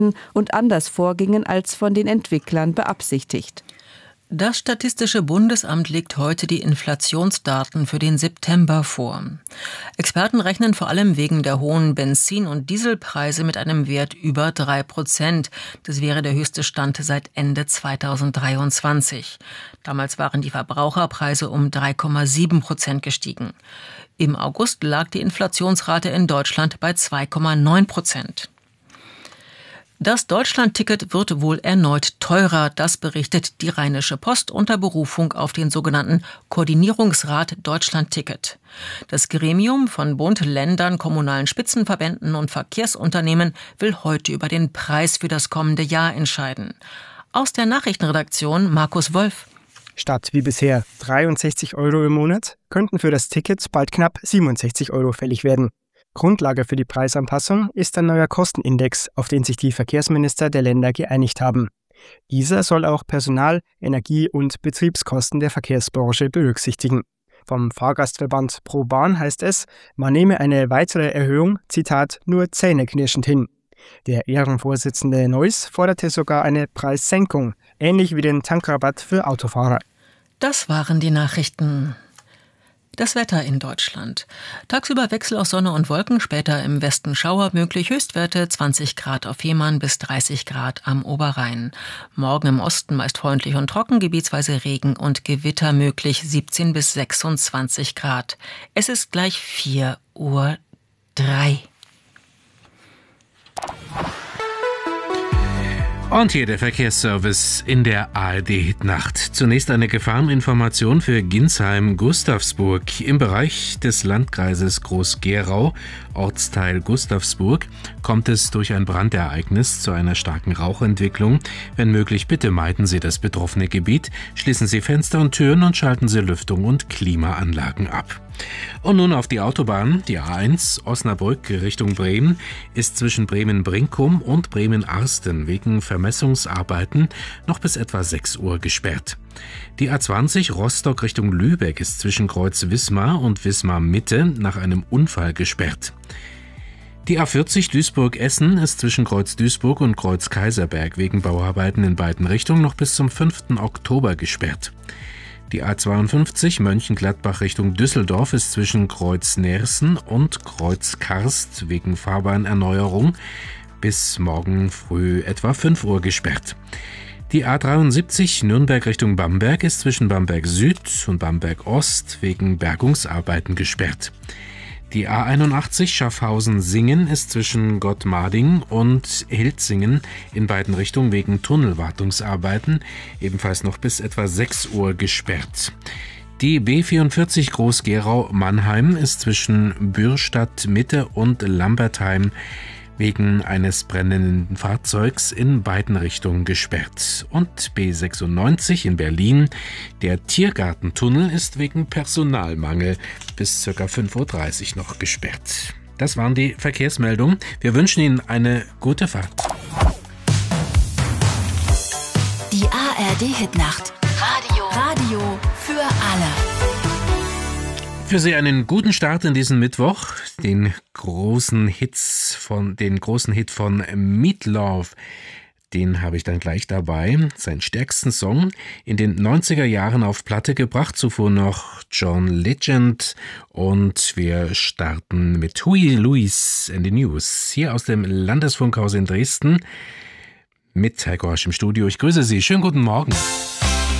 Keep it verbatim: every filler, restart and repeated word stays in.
hatten und anders vorgingen als von den Entwicklern beabsichtigt. Das Statistische Bundesamt legt heute die Inflationsdaten für den September vor. Experten rechnen vor allem wegen der hohen Benzin- und Dieselpreise mit einem Wert über drei Prozent. Das wäre der höchste Stand seit Ende zweitausenddreiundzwanzig. Damals waren die Verbraucherpreise um drei Komma sieben Prozent gestiegen. Im August lag die Inflationsrate in Deutschland bei zwei Komma neun Prozent. Das Deutschlandticket wird wohl erneut teurer, das berichtet die Rheinische Post unter Berufung auf den sogenannten Koordinierungsrat Deutschlandticket. Das Gremium von Bund, Ländern, kommunalen Spitzenverbänden und Verkehrsunternehmen will heute über den Preis für das kommende Jahr entscheiden. Aus der Nachrichtenredaktion Markus Wolf. Statt wie bisher dreiundsechzig Euro im Monat könnten für das Ticket bald knapp siebenundsechzig Euro fällig werden. Grundlage für die Preisanpassung ist ein neuer Kostenindex, auf den sich die Verkehrsminister der Länder geeinigt haben. Dieser soll auch Personal-, Energie- und Betriebskosten der Verkehrsbranche berücksichtigen. Vom Fahrgastverband ProBahn heißt es, man nehme eine weitere Erhöhung, Zitat, nur zähneknirschend hin. Der Ehrenvorsitzende Neuss forderte sogar eine Preissenkung, ähnlich wie den Tankrabatt für Autofahrer. Das waren die Nachrichten. Das Wetter in Deutschland. Tagsüber Wechsel aus Sonne und Wolken, später im Westen Schauer möglich, Höchstwerte zwanzig Grad auf Fehmarn bis dreißig Grad am Oberrhein. Morgen im Osten meist freundlich und trocken, gebietsweise Regen und Gewitter möglich, siebzehn bis sechsundzwanzig Grad. Es ist gleich vier Uhr drei. Und hier der Verkehrsservice in der A R D-Hitnacht. Zunächst eine Gefahreninformation für Ginsheim-Gustavsburg. Im Bereich des Landkreises Groß-Gerau, Ortsteil Gustavsburg, kommt es durch ein Brandereignis zu einer starken Rauchentwicklung. Wenn möglich, bitte meiden Sie das betroffene Gebiet, schließen Sie Fenster und Türen und schalten Sie Lüftung und Klimaanlagen ab. Und nun auf die Autobahn. Die A eins Osnabrück Richtung Bremen ist zwischen Bremen-Brinkum und Bremen-Arsten wegen Vermessungsarbeiten noch bis etwa sechs Uhr gesperrt. Die A zwanzig Rostock Richtung Lübeck ist zwischen Kreuz Wismar und Wismar Mitte nach einem Unfall gesperrt. Die A vierzig Duisburg-Essen ist zwischen Kreuz Duisburg und Kreuz Kaiserberg wegen Bauarbeiten in beiden Richtungen noch bis zum fünften Oktober gesperrt. Die A zweiundfünfzig Mönchengladbach Richtung Düsseldorf ist zwischen Kreuz Nersen und Kreuz Karst wegen Fahrbahnerneuerung bis morgen früh etwa fünf Uhr gesperrt. Die A dreiundsiebzig Nürnberg Richtung Bamberg ist zwischen Bamberg Süd und Bamberg Ost wegen Bergungsarbeiten gesperrt. Die A einundachtzig Schaffhausen-Singen ist zwischen Gottmarding und Hilzingen in beiden Richtungen wegen Tunnelwartungsarbeiten ebenfalls noch bis etwa sechs Uhr gesperrt. Die B vierundvierzig Groß-Gerau-Mannheim ist zwischen Bürstadt Mitte und Lambertheim wegen eines brennenden Fahrzeugs in beiden Richtungen gesperrt. Und B sechsundneunzig in Berlin, der Tiergartentunnel ist wegen Personalmangel bis ca. fünf Uhr dreißig noch gesperrt. Das waren die Verkehrsmeldungen. Wir wünschen Ihnen eine gute Fahrt. Die A R D-Hitnacht. Radio. Radio für alle. Für Sie einen guten Start in diesen Mittwoch, den großen Hits von, den großen Hit von Meatloaf. Den habe ich dann gleich dabei. Seinen stärksten Song in den neunziger Jahren auf Platte gebracht. Zuvor noch John Legend. Und wir starten mit Huey Lewis and the News. Hier aus dem Landesfunkhaus in Dresden mit Heiko Rasch im Studio. Ich grüße Sie. Schönen guten Morgen.